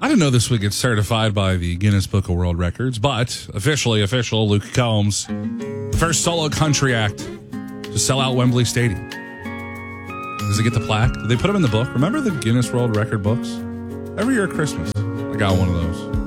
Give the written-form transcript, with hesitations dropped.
I didn't know this would get certified by the Guinness Book of World Records, but official, Luke Combs, the first solo country act to sell out Wembley Stadium. Does it get the plaque? Did they put them in the book? Remember the Guinness World Record books? Every year at Christmas, I got one of those.